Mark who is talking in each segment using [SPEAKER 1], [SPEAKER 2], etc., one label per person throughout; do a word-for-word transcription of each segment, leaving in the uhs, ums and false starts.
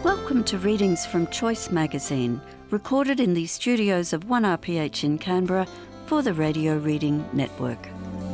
[SPEAKER 1] Welcome to Readings from Choice magazine, recorded in the studios of one R P H in Canberra for the Radio Reading Network.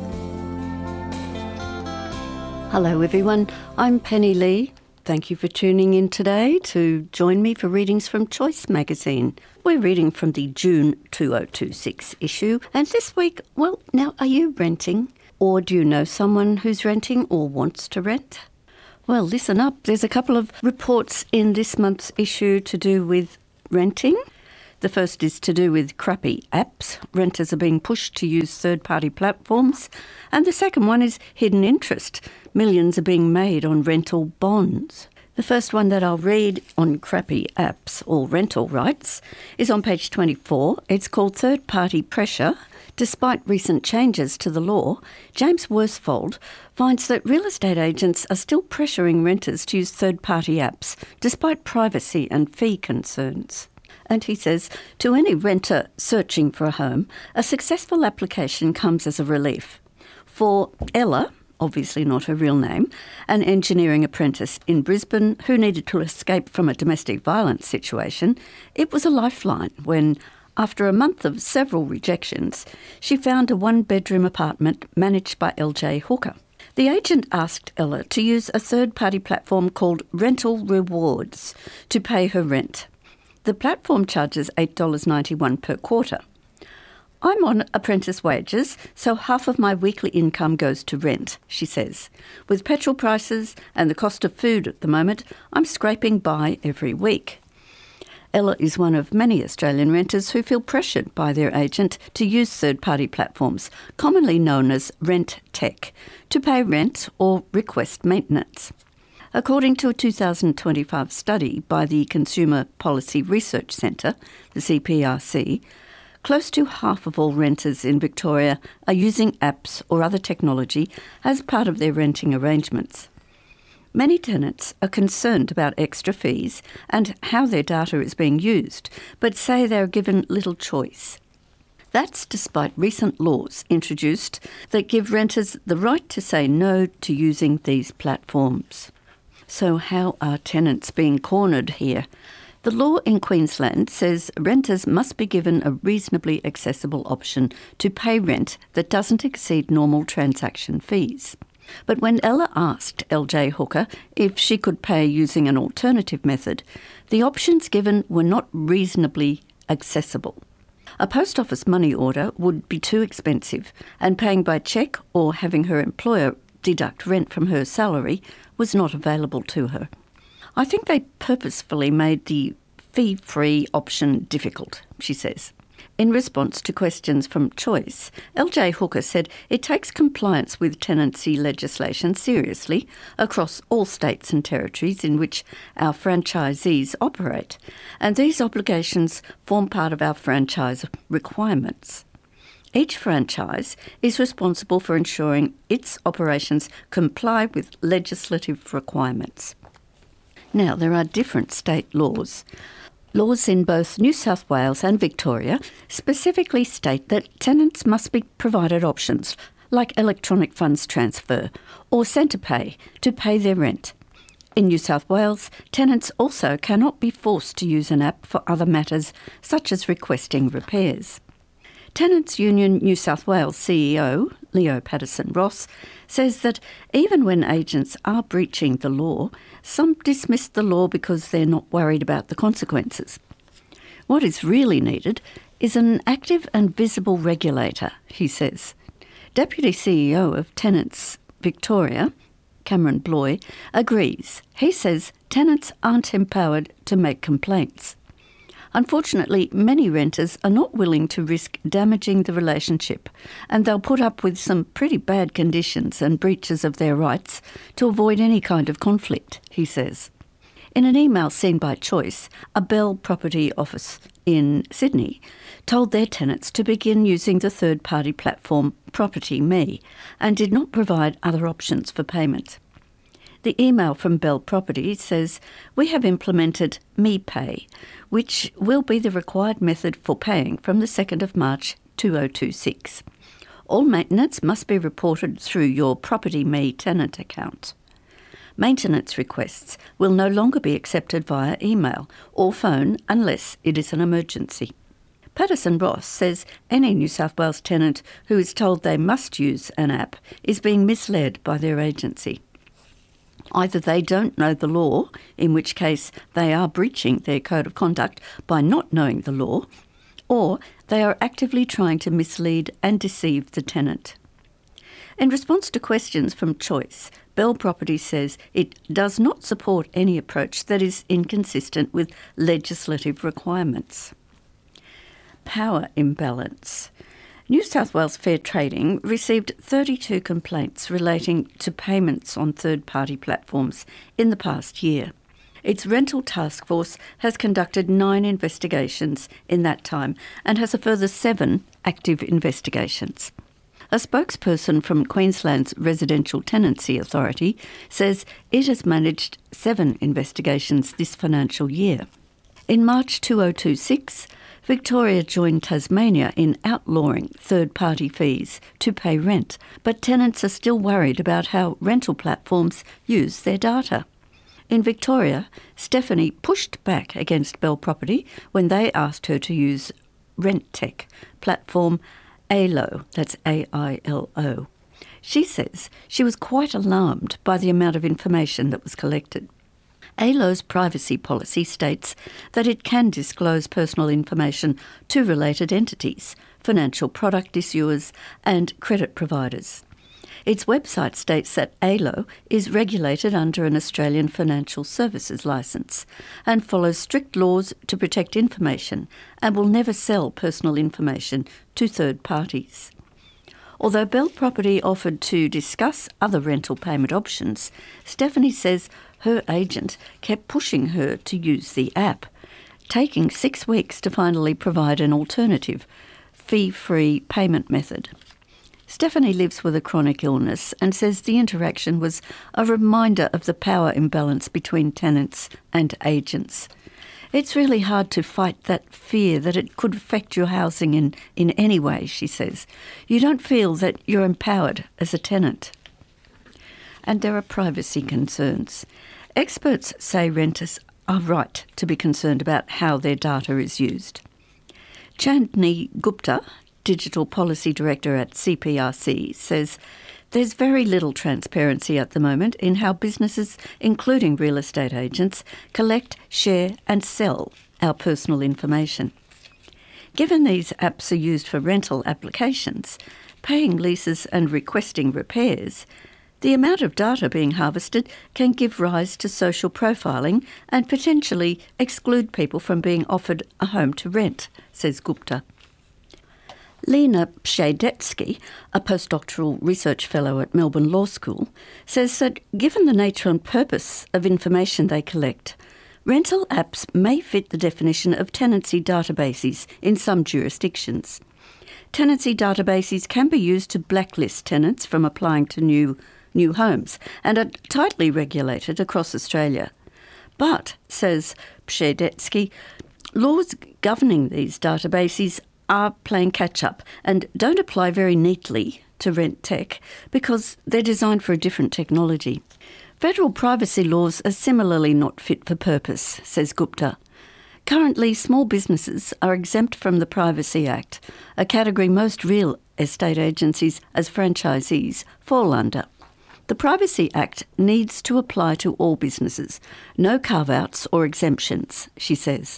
[SPEAKER 1] Hello everyone, I'm Penny Lee. Thank you for tuning in today to join me for Readings from Choice magazine. We're reading from the June two thousand twenty-six issue, and this week, well, now are you renting? Or do you know someone who's renting or wants to rent? Well, listen up. There's a couple of reports in this month's issue to do with renting. The first is to do with crappy apps. Renters are being pushed to use third-party platforms. And the second one is hidden interest. Millions are being made on rental bonds. The first one that I'll read on crappy apps or rental rights is on page twenty-four. It's called Third-Party Pressure. Despite recent changes to the law, James Worsfold finds that real estate agents are still pressuring renters to use third-party apps, despite privacy and fee concerns. And he says, to any renter searching for a home, a successful application comes as a relief. For Ella, obviously not her real name, an engineering apprentice in Brisbane who needed to escape from a domestic violence situation, it was a lifeline when, after a month of several rejections, she found a one-bedroom apartment managed by L J Hooker. The agent asked Ella to use a third-party platform called Rental Rewards to pay her rent. The platform charges eight dollars ninety-one per quarter. I'm on apprentice wages, so half of my weekly income goes to rent, she says. With petrol prices and the cost of food at the moment, I'm scraping by every week. Ella is one of many Australian renters who feel pressured by their agent to use third-party platforms, commonly known as rent tech, to pay rent or request maintenance. According to a two thousand twenty-five study by the Consumer Policy Research Centre, the C P R C, close to half of all renters in Victoria are using apps or other technology as part of their renting arrangements. Many tenants are concerned about extra fees and how their data is being used, but say they are given little choice. That's despite recent laws introduced that give renters the right to say no to using these platforms. So how are tenants being cornered here? The law in Queensland says renters must be given a reasonably accessible option to pay rent that doesn't exceed normal transaction fees. But when Ella asked L J Hooker if she could pay using an alternative method, the options given were not reasonably accessible. A post office money order would be too expensive, and paying by cheque or having her employer deduct rent from her salary was not available to her. I think they purposefully made the fee-free option difficult, she says. In response to questions from Choice, L J Hooker said it takes compliance with tenancy legislation seriously across all states and territories in which our franchisees operate, and these obligations form part of our franchise requirements. Each franchise is responsible for ensuring its operations comply with legislative requirements. Now, there are different state laws. Laws in both New South Wales and Victoria specifically state that tenants must be provided options like electronic funds transfer or Centrepay to pay their rent. In New South Wales, tenants also cannot be forced to use an app for other matters such as requesting repairs. Tenants Union New South Wales C E O, Leo Patterson-Ross, says that even when agents are breaching the law, some dismiss the law because they're not worried about the consequences. What is really needed is an active and visible regulator, he says. Deputy C E O of Tenants Victoria, Cameron Bloy, agrees. He says tenants aren't empowered to make complaints. Unfortunately, many renters are not willing to risk damaging the relationship, and they'll put up with some pretty bad conditions and breaches of their rights to avoid any kind of conflict, he says. In an email seen by Choice, a Bell property office in Sydney told their tenants to begin using the third-party platform Property Me and did not provide other options for payment. The email from Bell Property says, "We have implemented MePay, which will be the required method for paying from the second of March two thousand twenty-six. All maintenance must be reported through your Property Me tenant account. maintenance requests will no longer be accepted via email or phone unless it is an emergency. Patterson Ross says any New South Wales tenant who is told they must use an app is being misled by their agency. Either they don't know the law, in which case they are breaching their code of conduct by not knowing the law, or they are actively trying to mislead and deceive the tenant. In response to questions from Choice, Bell Properties says it does not support any approach that is inconsistent with legislative requirements. Power imbalance. New South Wales Fair Trading received thirty-two complaints relating to payments on third-party platforms in the past year. Its rental task force has conducted nine investigations in that time and has a further seven active investigations. A spokesperson from Queensland's Residential Tenancy Authority says it has managed seven investigations this financial year. In March two thousand twenty-six, Victoria joined Tasmania in outlawing third-party fees to pay rent, but tenants are still worried about how rental platforms use their data. In Victoria, Stephanie pushed back against Bell Property when they asked her to use RentTech platform A L O, that's A I L O. She says she was quite alarmed by the amount of information that was collected. A L O's privacy policy states that it can disclose personal information to related entities, financial product issuers and credit providers. Its website states that A L O is regulated under an Australian Financial Services licence and follows strict laws to protect information and will never sell personal information to third parties. Although Bell Property offered to discuss other rental payment options, Stephanie says her agent kept pushing her to use the app, taking six weeks to finally provide an alternative, fee-free payment method. Stephanie lives with a chronic illness and says the interaction was a reminder of the power imbalance between tenants and agents. It's really hard to fight that fear that it could affect your housing in, in any way, she says. You don't feel that you're empowered as a tenant. And there are privacy concerns. Experts say renters are right to be concerned about how their data is used. Chandni Gupta, Digital Policy Director at C P R C, says there's very little transparency at the moment in how businesses, including real estate agents, collect, share and sell our personal information. Given these apps are used for rental applications, paying leases and requesting repairs, the amount of data being harvested can give rise to social profiling and potentially exclude people from being offered a home to rent, says Gupta. Lena Pshedetsky, a postdoctoral research fellow at Melbourne Law School, says that given the nature and purpose of information they collect, rental apps may fit the definition of tenancy databases in some jurisdictions. Tenancy databases can be used to blacklist tenants from applying to new, new homes and are tightly regulated across Australia. But, says Pshedetsky, laws governing these databases are playing catch-up and don't apply very neatly to RentTech because they're designed for a different technology. Federal privacy laws are similarly not fit for purpose, says Gupta. Currently, small businesses are exempt from the Privacy Act, a category most real estate agencies as franchisees fall under. The Privacy Act needs to apply to all businesses, no carve-outs or exemptions, she says.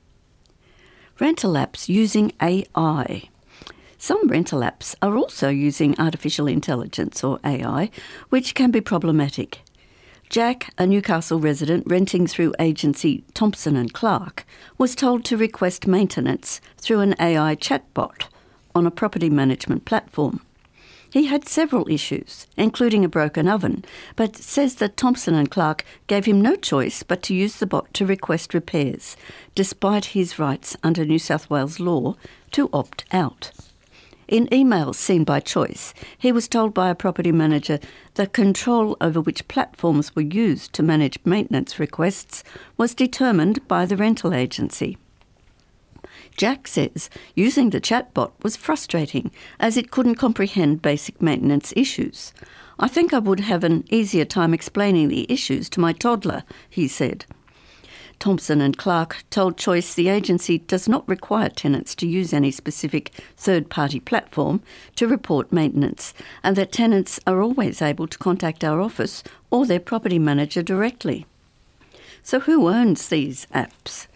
[SPEAKER 1] Rental apps using A I. Some rental apps are also using artificial intelligence, or A I, which can be problematic. Jack, a Newcastle resident renting through agency Thompson and Clark, was told to request maintenance through an A I chatbot on a property management platform. He had several issues, including a broken oven, but says that Thompson and Clark gave him no choice but to use the bot to request repairs, despite his rights under New South Wales law to opt out. In emails seen by Choice, he was told by a property manager that control over which platforms were used to manage maintenance requests was determined by the rental agency. Jack says using the chatbot was frustrating as it couldn't comprehend basic maintenance issues. "I think I would have an easier time explaining the issues to my toddler," he said. Thompson and Clark told Choice the agency does not require tenants to use any specific third-party platform to report maintenance, and that tenants are always able to contact our office or their property manager directly. So who owns these apps?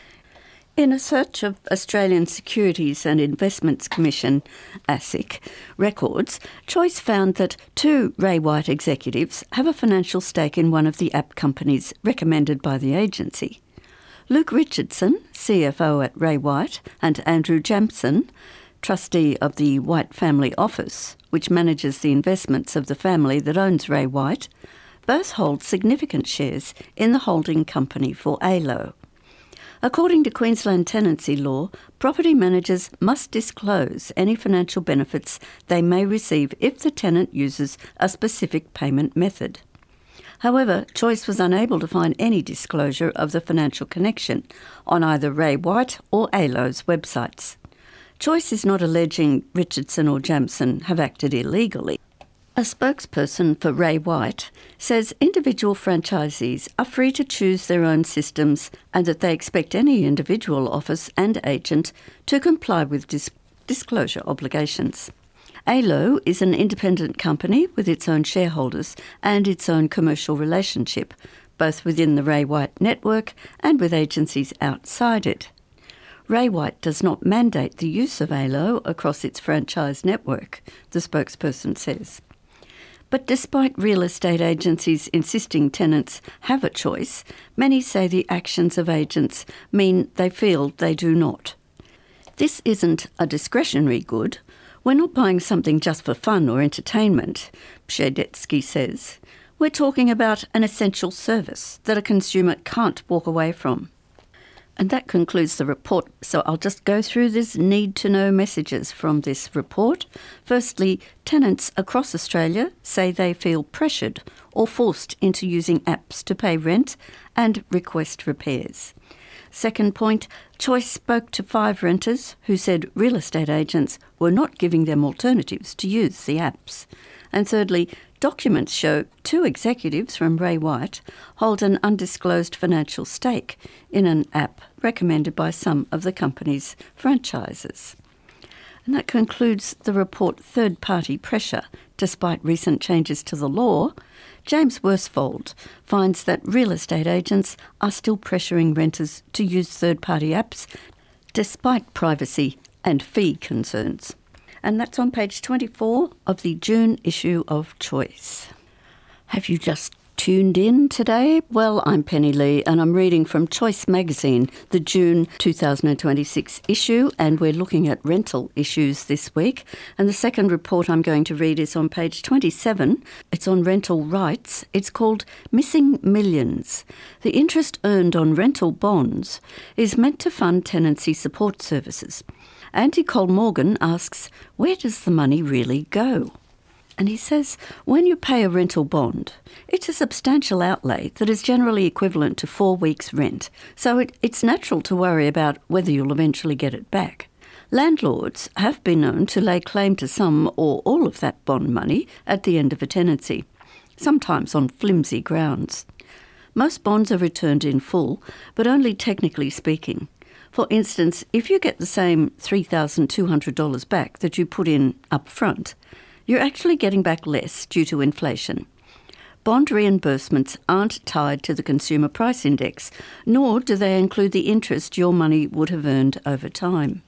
[SPEAKER 1] In a search of Australian Securities and Investments Commission, ASIC, records, Choice found that two Ray White executives have a financial stake in one of the app companies recommended by the agency. Luke Richardson, C F O at Ray White, and Andrew Jampson, trustee of the White Family Office, which manages the investments of the family that owns Ray White, both hold significant shares in the holding company for A L O. According to Queensland tenancy law, property managers must disclose any financial benefits they may receive if the tenant uses a specific payment method. However, Choice was unable to find any disclosure of the financial connection on either Ray White or A L O's websites. Choice is not alleging Richardson or Jampson have acted illegally. A spokesperson for Ray White says individual franchisees are free to choose their own systems and that they expect any individual office and agent to comply with dis- disclosure obligations. A L O is an independent company with its own shareholders and its own commercial relationship, both within the Ray White network and with agencies outside it. Ray White does not mandate the use of A L O across its franchise network, the spokesperson says. But despite real estate agencies insisting tenants have a choice, many say the actions of agents mean they feel they do not. This isn't a discretionary good. We're not buying something just for fun or entertainment, Pshedetsky says. We're talking about an essential service that a consumer can't walk away from. And that concludes the report. So I'll just go through these need-to-know messages from this report. Firstly, tenants across Australia say they feel pressured or forced into using apps to pay rent and request repairs. Second point, Choice spoke to five renters who said real estate agents were not giving them alternatives to use the apps. And thirdly, documents show two executives from Ray White hold an undisclosed financial stake in an app recommended by some of the company's franchises. And that concludes the report Third-Party Pressure. Despite recent changes to the law, James Worsfold finds that real estate agents are still pressuring renters to use third-party apps despite privacy and fee concerns. And that's on page twenty-four of the June issue of Choice. Have you just tuned in today? Well, I'm Penny Lee and I'm reading from Choice magazine, the June two thousand twenty-six issue, and we're looking at rental issues this week. And the second report I'm going to read is on page twenty-seven. It's on rental rights. It's called Missing Millions. The interest earned on rental bonds is meant to fund tenancy support services. Andy Cole-Morgan asks, where does the money really go? And he says, when you pay a rental bond, it's a substantial outlay that is generally equivalent to four weeks' rent, so it, it's natural to worry about whether you'll eventually get it back. Landlords have been known to lay claim to some or all of that bond money at the end of a tenancy, sometimes on flimsy grounds. Most bonds are returned in full, but only technically speaking. For instance, if you get the same three thousand two hundred dollars back that you put in up front, you're actually getting back less due to inflation. Bond reimbursements aren't tied to the Consumer Price Index, nor do they include the interest your money would have earned over time.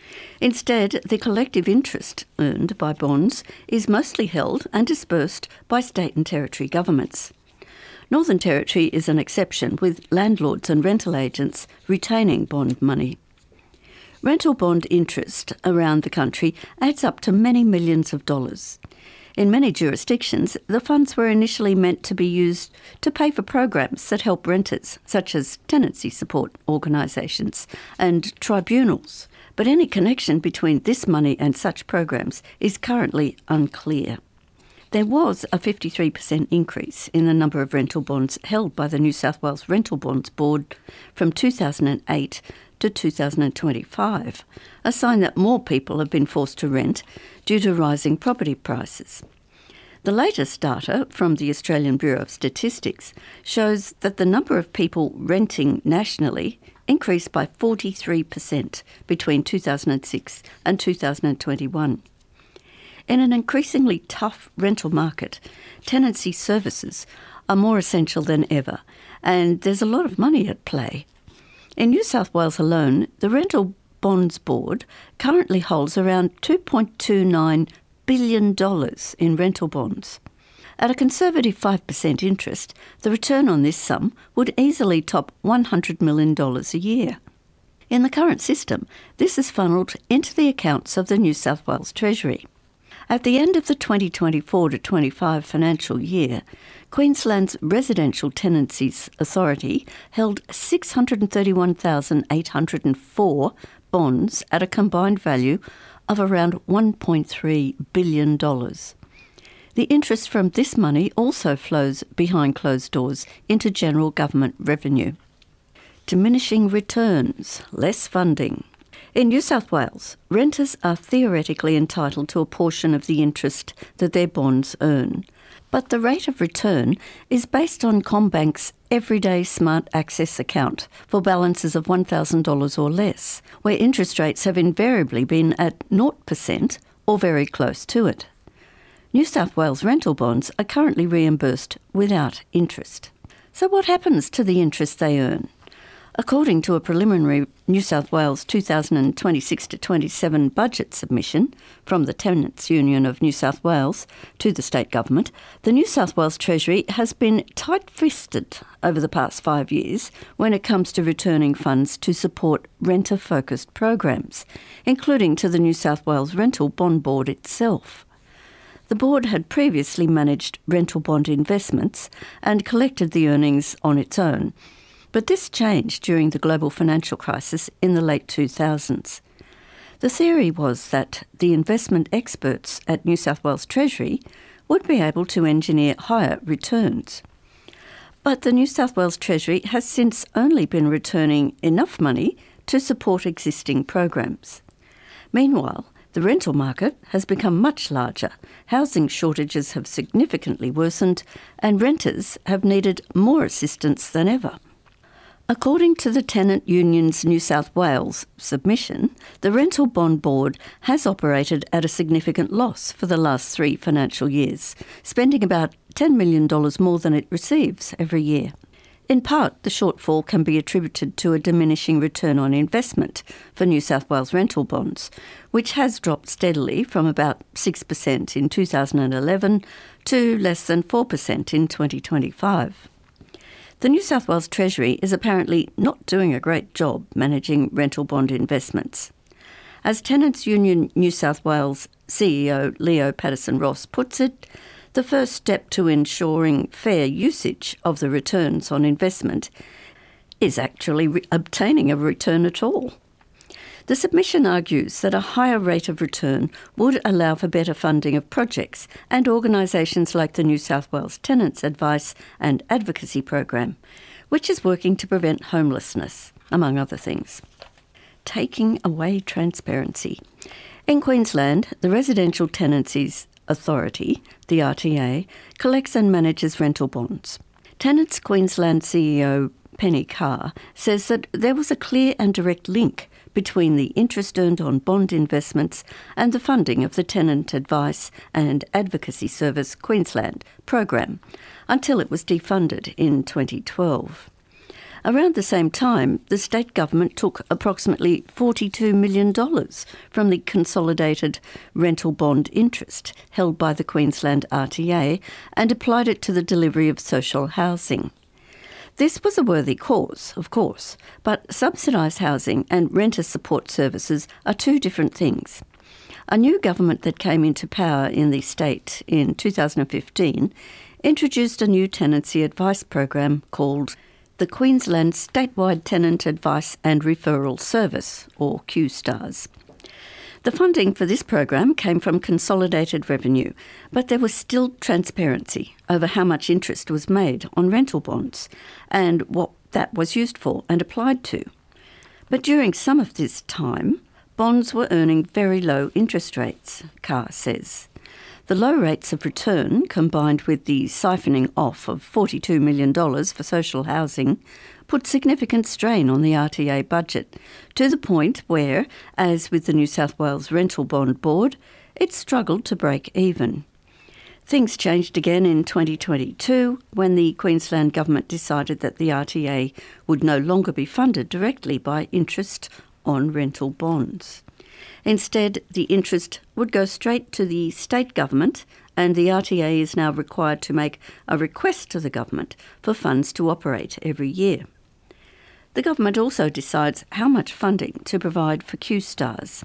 [SPEAKER 1] Instead, the collective interest earned by bonds is mostly held and dispersed by state and territory governments. Northern Territory is an exception, with landlords and rental agents retaining bond money. Rental bond interest around the country adds up to many millions of dollars. In many jurisdictions, the funds were initially meant to be used to pay for programs that help renters, such as tenancy support organisations and tribunals. But any connection between this money and such programs is currently unclear. There was a fifty-three percent increase in the number of rental bonds held by the New South Wales Rental Bonds Board from two thousand eight to two thousand twenty-five, a sign that more people have been forced to rent due to rising property prices. The latest data from the Australian Bureau of Statistics shows that the number of people renting nationally increased by forty-three percent between two thousand six and two thousand twenty-one. In an increasingly tough rental market, tenancy services are more essential than ever, and there's a lot of money at play. In New South Wales alone, the Rental Bonds Board currently holds around two point two nine billion dollars in rental bonds. At a conservative five percent interest, the return on this sum would easily top one hundred million dollars a year. In the current system, this is funnelled into the accounts of the New South Wales Treasury. At the end of the twenty twenty-four to twenty-five financial year, Queensland's Residential Tenancies Authority held six hundred thirty-one thousand eight hundred four bonds at a combined value of around one point three billion dollars. The interest from this money also flows behind closed doors into general government revenue. Diminishing returns, less funding. In New South Wales, renters are theoretically entitled to a portion of the interest that their bonds earn, but the rate of return is based on CommBank's Everyday Smart Access account for balances of one thousand dollars or less, where interest rates have invariably been at zero percent or very close to it. New South Wales rental bonds are currently reimbursed without interest. So what happens to the interest they earn? According to a preliminary New South Wales two thousand twenty-six to twenty-seven budget submission from the Tenants Union of New South Wales to the state government, the New South Wales Treasury has been tight-fisted over the past five years when it comes to returning funds to support renter-focused programs, including to the New South Wales Rental Bond Board itself. The board had previously managed rental bond investments and collected the earnings on its own, but this changed during the global financial crisis in the late two thousands. The theory was that the investment experts at New South Wales Treasury would be able to engineer higher returns. But the New South Wales Treasury has since only been returning enough money to support existing programs. Meanwhile, the rental market has become much larger, housing shortages have significantly worsened, and renters have needed more assistance than ever. According to the Tenant Union's New South Wales submission, the Rental Bond Board has operated at a significant loss for the last three financial years, spending about ten million dollars more than it receives every year. In part, the shortfall can be attributed to a diminishing return on investment for New South Wales rental bonds, which has dropped steadily from about six percent in two thousand eleven to less than four percent in twenty twenty-five. The New South Wales Treasury is apparently not doing a great job managing rental bond investments. As Tenants Union New South Wales C E O Leo Patterson-Ross puts it, the first step to ensuring fair usage of the returns on investment is actually re- obtaining a return at all. The submission argues that a higher rate of return would allow for better funding of projects and organisations like the New South Wales Tenants Advice and Advocacy Program, which is working to prevent homelessness, among other things. Taking away transparency. In Queensland, the Residential Tenancies Authority, the R T A, collects and manages rental bonds. Tenants Queensland C E O Penny Carr says that there was a clear and direct link between the interest earned on bond investments and the funding of the Tenant Advice and Advocacy Service Queensland program, until it was defunded in twenty twelve. Around the same time, the state government took approximately forty-two million dollars from the consolidated rental bond interest held by the Queensland R T A and applied it to the delivery of social housing. This was a worthy cause, of course, but subsidised housing and renter support services are two different things. A new government that came into power in the state in two thousand fifteen introduced a new tenancy advice program called the Queensland Statewide Tenant Advice and Referral Service, or Q STARS. The funding for this program came from consolidated revenue, but there was still transparency over how much interest was made on rental bonds and what that was used for and applied to. But during some of this time, bonds were earning very low interest rates, Carr says. The low rates of return, combined with the siphoning off of forty-two million dollars for social housing, put significant strain on the R T A budget, to the point where, as with the New South Wales Rental Bond Board, it struggled to break even. Things changed again in twenty twenty-two when the Queensland Government decided that the R T A would no longer be funded directly by interest on rental bonds. Instead, the interest would go straight to the state government, and the R T A is now required to make a request to the government for funds to operate every year. The government also decides how much funding to provide for Q-Stars.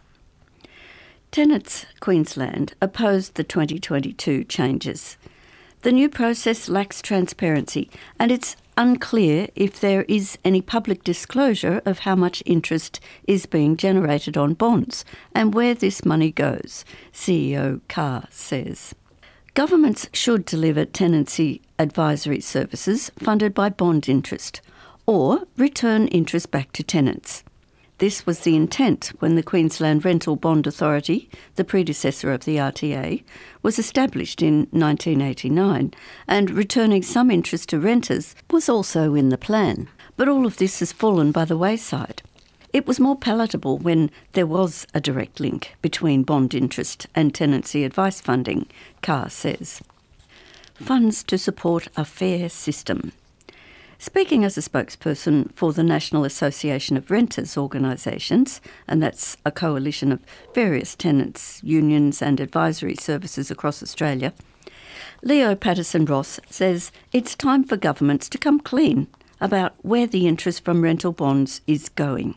[SPEAKER 1] Tenants Queensland opposed the twenty twenty-two changes. The new process lacks transparency, and it's unclear if there is any public disclosure of how much interest is being generated on bonds and where this money goes, C E O Carr says. Governments should deliver tenancy advisory services funded by bond interest, or return interest back to tenants. This was the intent when the Queensland Rental Bond Authority, the predecessor of the R T A, was established in nineteen eighty-nine, and returning some interest to renters was also in the plan. But all of this has fallen by the wayside. It was more palatable when there was a direct link between bond interest and tenancy advice funding, Carr says. Funds to support a fair system. Speaking as a spokesperson for the National Association of Renters Organisations, and that's a coalition of various tenants, unions and advisory services across Australia, Leo Patterson-Ross says it's time for governments to come clean about where the interest from rental bonds is going.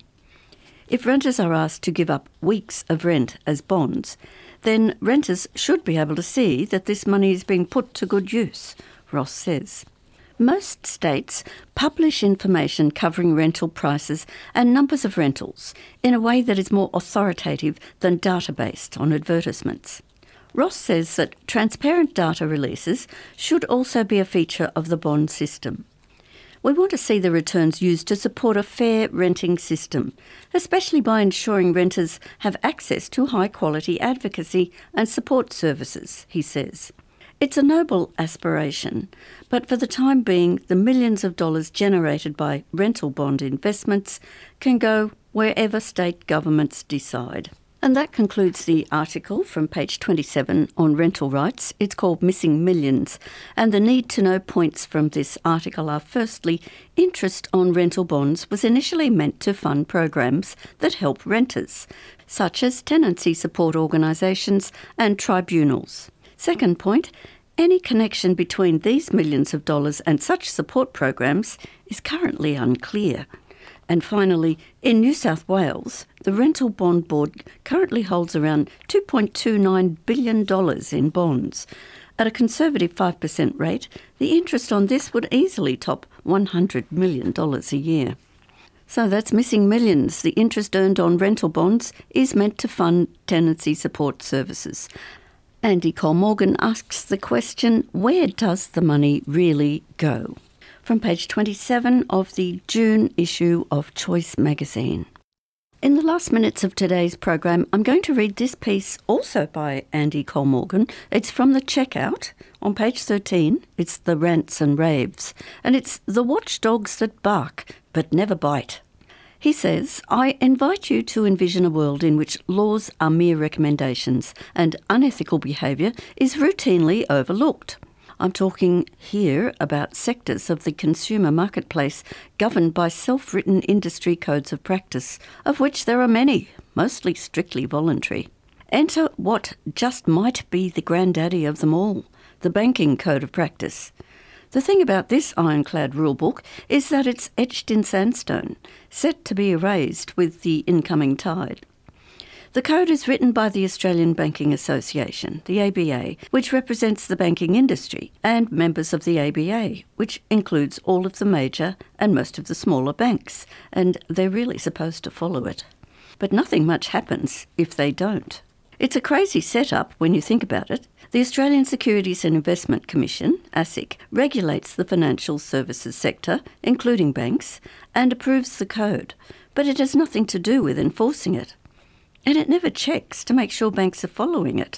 [SPEAKER 1] If renters are asked to give up weeks of rent as bonds, then renters should be able to see that this money is being put to good use, Ross says. Most states publish information covering rental prices and numbers of rentals in a way that is more authoritative than data-based on advertisements. Ross says that transparent data releases should also be a feature of the bond system. We want to see the returns used to support a fair renting system, especially by ensuring renters have access to high-quality advocacy and support services, he says. It's a noble aspiration, but for the time being, the millions of dollars generated by rental bond investments can go wherever state governments decide. And that concludes the article from page twenty-seven on rental rights. It's called Missing Millions, and the need-to-know points from this article are firstly, interest on rental bonds was initially meant to fund programs that help renters, such as tenancy support organisations and tribunals. Second point, any connection between these millions of dollars and such support programs is currently unclear. And finally, in New South Wales, the Rental Bond Board currently holds around two point two nine billion dollars in bonds. At a conservative five percent rate, the interest on this would easily top one hundred million dollars a year. So that's missing millions. The interest earned on rental bonds is meant to fund tenancy support services. Andy Cole-Morgan asks the question, where does the money really go? From page twenty-seven of the June issue of Choice magazine. In the last minutes of today's program, I'm going to read this piece also by Andy Cole-Morgan. It's from the Checkout on page thirteen. It's the rants and raves, and it's the watchdogs that bark but never bite. He says, I invite you to envision a world in which laws are mere recommendations and unethical behaviour is routinely overlooked. I'm talking here about sectors of the consumer marketplace governed by self-written industry codes of practice, of which there are many, mostly strictly voluntary. Enter what just might be the granddaddy of them all, the banking code of practice. The thing about this ironclad rulebook is that it's etched in sandstone, set to be erased with the incoming tide. The code is written by the Australian Banking Association, the A B A, which represents the banking industry, and members of the A B A, which includes all of the major and most of the smaller banks, and they're really supposed to follow it. But nothing much happens if they don't. It's a crazy setup when you think about it. The Australian Securities and Investment Commission, ASIC, regulates the financial services sector, including banks, and approves the code, but it has nothing to do with enforcing it. And it never checks to make sure banks are following it.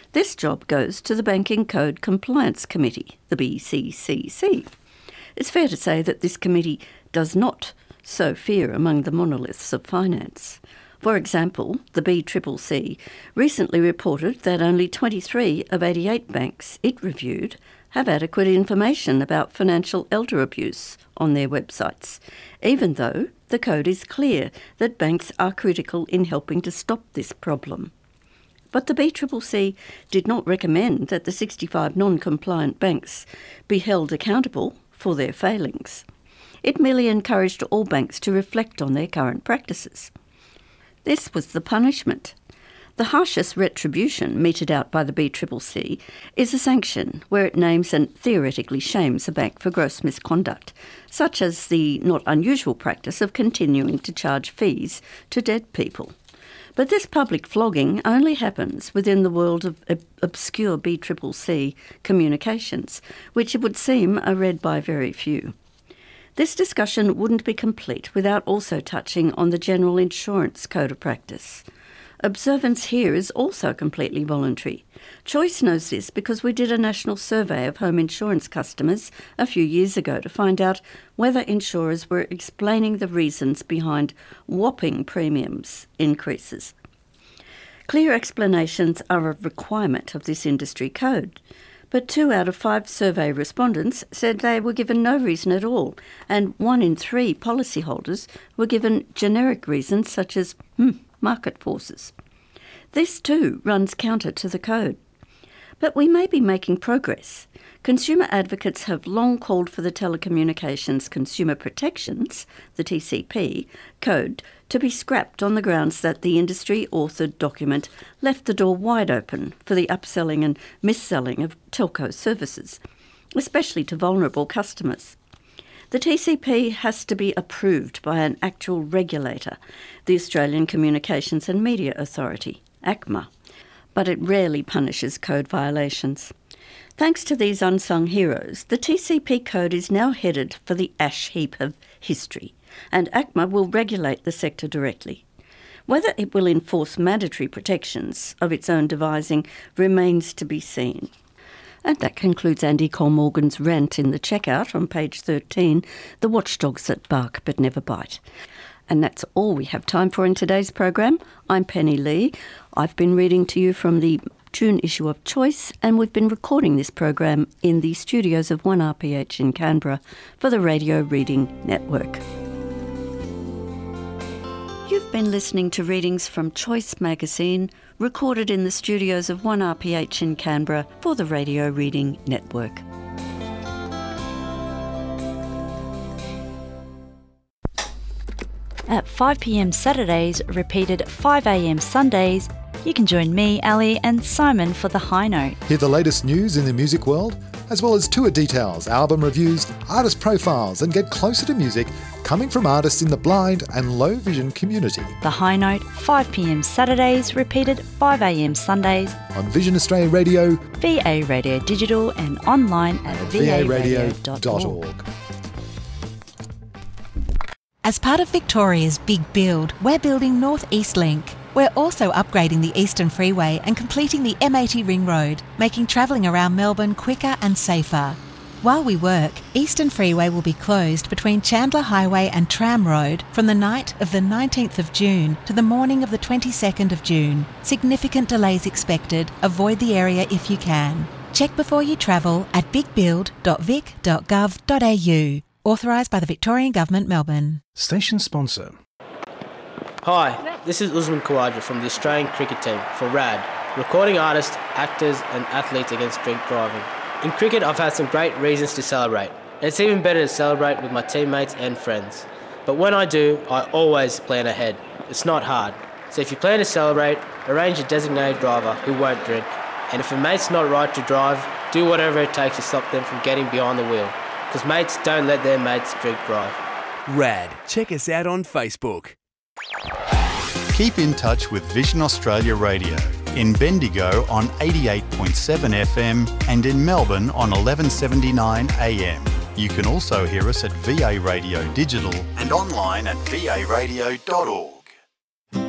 [SPEAKER 1] This job goes to the Banking Code Compliance Committee, the B C C C. It's fair to say that this committee does not sow fear among the monoliths of finance. For example, the B C C C recently reported that only twenty-three of eighty-eight banks it reviewed have adequate information about financial elder abuse on their websites, even though the code is clear that banks are critical in helping to stop this problem. But the B C C C did not recommend that the sixty-five non-compliant banks be held accountable for their failings. It merely encouraged all banks to reflect on their current practices. This was the punishment. The harshest retribution meted out by the B C C C is a sanction where it names and theoretically shames a bank for gross misconduct, such as the not unusual practice of continuing to charge fees to dead people. But this public flogging only happens within the world of ob- obscure B C C C communications, which it would seem are read by very few. This discussion wouldn't be complete without also touching on the General Insurance Code of Practice. Observance here is also completely voluntary. Choice knows this because we did a national survey of home insurance customers a few years ago to find out whether insurers were explaining the reasons behind whopping premiums increases. Clear explanations are a requirement of this industry code, but two out of five survey respondents said they were given no reason at all, and one in three policyholders were given generic reasons such as, hmm, market forces. This too runs counter to the code. But we may be making progress. Consumer advocates have long called for the Telecommunications Consumer Protections, the T C P, code to be scrapped on the grounds that the industry-authored document left the door wide open for the upselling and mis-selling of telco services, especially to vulnerable customers. The T C P has to be approved by an actual regulator, the Australian Communications and Media Authority, A C M A, but it rarely punishes code violations. Thanks to these unsung heroes, the T C P code is now headed for the ash heap of history, and A C M A will regulate the sector directly. Whether it will enforce mandatory protections of its own devising remains to be seen. And that concludes Andy Cole-Morgan's rant in the checkout on page thirteen, The Watchdogs That Bark But Never Bite. And that's all we have time for in today's program. I'm Penny Lee. I've been reading to you from the June issue of Choice, and we've been recording this program in the studios of one R P H in Canberra for the Radio Reading Network. You've been listening to readings from Choice magazine, recorded in the studios of one R P H in Canberra for the Radio Reading Network.
[SPEAKER 2] At five p m Saturdays, repeated at five a m Sundays, you can join me, Ali, and Simon for The High Note.
[SPEAKER 3] Hear the latest news in the music world, as well as tour details, album reviews, artist profiles, and get closer to music coming from artists in the blind and low vision community.
[SPEAKER 2] The High Note, five p m Saturdays, repeated five a m Sundays
[SPEAKER 3] on Vision Australia Radio,
[SPEAKER 2] V A Radio Digital, and online at v a radio dot org.
[SPEAKER 4] As part of Victoria's Big Build, we're building North East Link. We're also upgrading the Eastern Freeway and completing the M eighty Ring Road, making travelling around Melbourne quicker and safer. While we work, Eastern Freeway will be closed between Chandler Highway and Tram Road from the night of the nineteenth of June to the morning of the twenty-second of June. Significant delays expected. Avoid the area if you can. Check before you travel at big build dot vic dot gov dot a u. Authorised by the Victorian Government, Melbourne.
[SPEAKER 5] Station sponsor.
[SPEAKER 6] Hi, this is Usman Khawaja from the Australian cricket team for R A D, recording artists, actors and athletes against drink driving. In cricket, I've had some great reasons to celebrate, and it's even better to celebrate with my teammates and friends. But when I do, I always plan ahead. It's not hard. So if you plan to celebrate, arrange a designated driver who won't drink, and if a mate's not right to drive, do whatever it takes to stop them from getting behind the wheel, because mates don't let their mates drink drive.
[SPEAKER 7] R A D. Check us out on Facebook.
[SPEAKER 8] Keep in touch with Vision Australia Radio in Bendigo on eighty-eight point seven F M and in Melbourne on eleven seventy-nine A M. You can also hear us at V A Radio Digital and online at v a radio dot org.